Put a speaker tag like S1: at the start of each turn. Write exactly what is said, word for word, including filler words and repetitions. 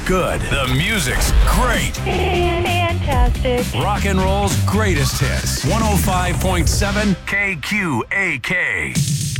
S1: good. The music's great.
S2: Fantastic.
S1: Rock and roll's greatest hits. one oh five point seven K Q A K.